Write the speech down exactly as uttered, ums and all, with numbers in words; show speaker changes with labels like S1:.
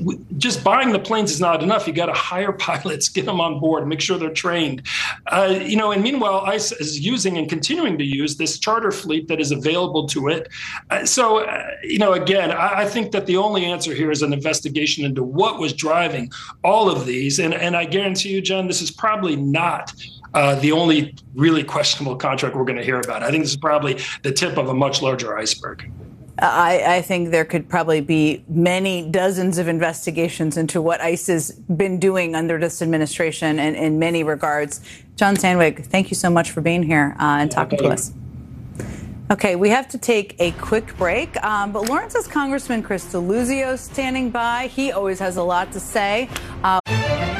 S1: just buying the planes is not enough. You got to hire pilots, get them on board, make sure they're trained. Uh, you know, and meanwhile, ICE is using and continuing to use this charter fleet that is available to it. Uh, so, uh, you know, again, I, I think that the only answer here is an investigation into what was driving all of these. And, and I guarantee you, Jen, this is probably not Uh, the only really questionable contract we're going to hear about. I think this is probably the tip of a much larger iceberg.
S2: I, I think there could probably be many dozens of investigations into what ICE has been doing under this administration and in many regards. John Sandvig, thank you so much for being here uh, and talking to us. Okay, we have to take a quick break, um, but Lawrence's Congressman Chris Deluzio standing by. He always has a lot to say. Uh,